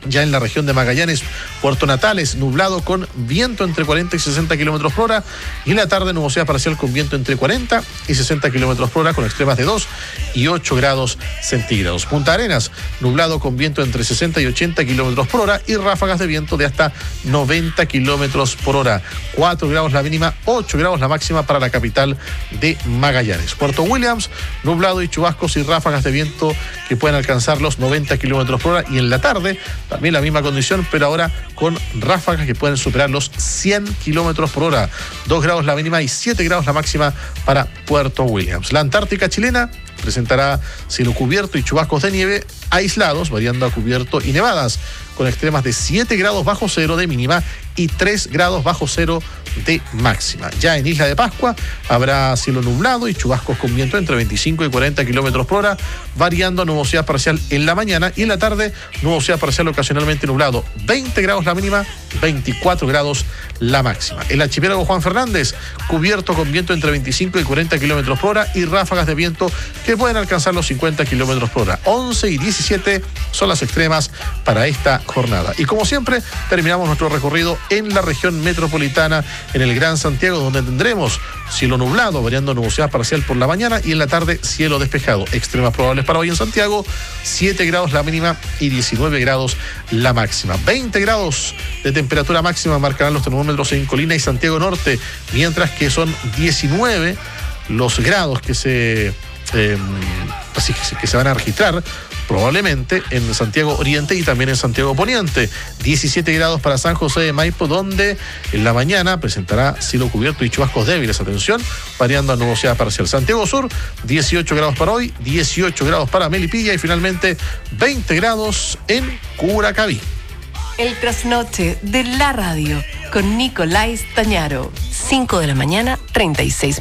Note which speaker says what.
Speaker 1: Ya en la región de Magallanes, Puerto Natales, nublado con viento entre 40 y 60 kilómetros por hora. Y en la tarde, nubosidad parcial con viento entre 40 y 60 kilómetros por hora, con extremas de 2 y 8 grados centígrados. Punta Arenas, nublado con viento entre 60 y 80 kilómetros por hora y ráfagas de viento de hasta 90 kilómetros por hora. 4 grados la mínima, 8 grados la máxima para la capital de Magallanes. Puerto Williams, nublado y chubascos y ráfagas de viento que pueden alcanzar los 90 kilómetros por hora. Y en la tarde, también la misma condición, pero ahora con ráfagas que pueden superar los 100 kilómetros por hora. 2 grados la mínima y 7 grados la máxima para Puerto Williams. La Antártica chilena presentará cielo cubierto y chubascos de nieve aislados, variando a cubierto y nevadas, con extremas de 7 grados bajo cero de mínima y 3 grados bajo cero de máxima. Ya en Isla de Pascua habrá cielo nublado y chubascos con viento entre 25 y 40 kilómetros por hora, variando a nubosidad parcial en la mañana y en la tarde nubosidad parcial ocasionalmente nublado. 20 grados la mínima, 24 grados la máxima. El archipiélago Juan Fernández, cubierto con viento entre 25 y 40 kilómetros por hora y ráfagas de viento que pueden alcanzar los 50 kilómetros por hora. 11 y 17 son las extremas para esta jornada. Y como siempre, terminamos nuestro recorrido en la región metropolitana, en el Gran Santiago, donde tendremos cielo nublado, variando nubosidad parcial por la mañana y en la tarde cielo despejado. Extremas probables para hoy en Santiago, 7 grados la mínima y 19 grados la máxima. 20 grados de temperatura máxima marcarán los termómetros en Colina y Santiago Norte, mientras que son 19 los grados que se van a registrar probablemente en Santiago Oriente y también en Santiago Poniente. 17 grados para San José de Maipo, donde en la mañana presentará cielo cubierto y chubascos débiles, atención, variando a nubosidad parcial. Santiago Sur, 18 grados para hoy, 18 grados para Melipilla y finalmente 20 grados en Curacaví.
Speaker 2: El trasnoche de la radio con Nicolás Tañaro, 5 de la mañana, 36 minutos.